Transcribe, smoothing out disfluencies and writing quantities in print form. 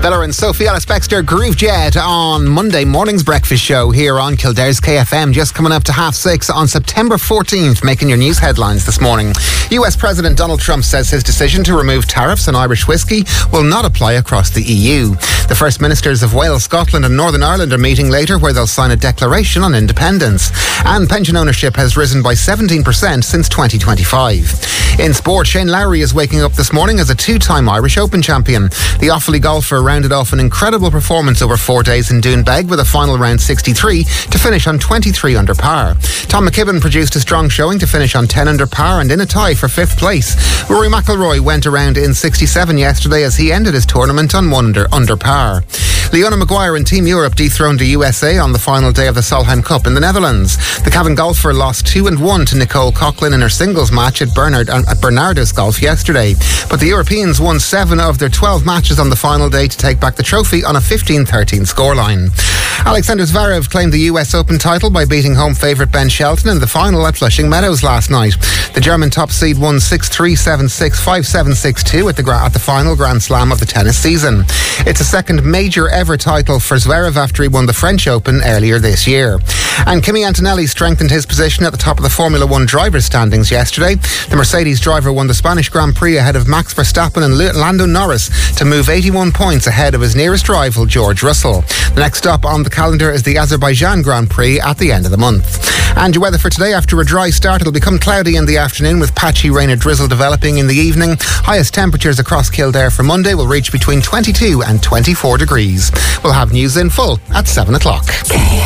Bella and Sophie Ellis-Bextor, Groove Jet on Monday morning's breakfast show here on Kildare's KFM, just coming up to 6:30 on September 14th, making your news headlines this morning. US President Donald Trump says his decision to remove tariffs on Irish whiskey will not apply across the EU. The First Ministers of Wales, Scotland and Northern Ireland are meeting later, where they'll sign a declaration on independence. And pension ownership has risen by 17% since 2025. In sport, Shane Lowry is waking up this morning as a two-time Irish Open champion. The Offaly golfer rounded off an incredible performance over 4 days in Doonbeg with a final round 63 to finish on 23 under par. Tom McKibben produced a strong showing to finish on 10 under par and in a tie for 5th place. Rory McIlroy went around in 67 yesterday as he ended his tournament on 1 under par. Leona Maguire and Team Europe dethroned the USA on the final day of the Solheim Cup in the Netherlands. The Cavan golfer lost 2-1 to Nicole Coughlin in her singles match at Bernardus Golf yesterday. But the Europeans won 7 of their 12 matches on the final day to take back the trophy on a 15-13 scoreline. Alexander Zverev claimed the US Open title by beating home favourite Ben Shelton in the final at Flushing Meadows last night. The German top seed won 6-3, 7-6, 5-7, 6-2 at the final Grand Slam of the tennis season. It's a second major ever title for Zverev after he won the French Open earlier this year. And Kimi Antonelli strengthened his position at the top of the Formula 1 drivers' standings yesterday. The Mercedes driver won the Spanish Grand Prix ahead of Max Verstappen and Lando Norris to move 81 points ahead of his nearest rival, George Russell. The next stop on the calendar is the Azerbaijan Grand Prix at the end of the month. And your weather for today: after a dry start, it'll become cloudy in the afternoon with patchy rain or drizzle developing in the evening. Highest temperatures across Kildare for Monday will reach between 22 and 24 degrees. We'll have news in full at 7 o'clock.